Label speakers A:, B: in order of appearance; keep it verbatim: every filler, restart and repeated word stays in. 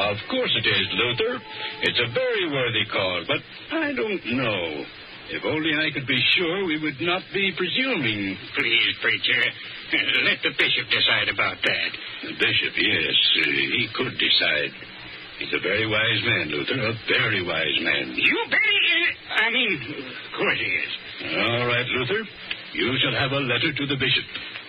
A: Of course it is, Luther. It's a very worthy cause, but I don't know. If only I could be sure we would not be presuming.
B: Please, preacher, let the bishop decide about that.
A: The bishop, yes, uh, he could decide. He's a very wise man, Luther, a very wise man.
B: You bet he is. I mean, of course he is.
A: All right, Luther. You shall have a letter to the bishop.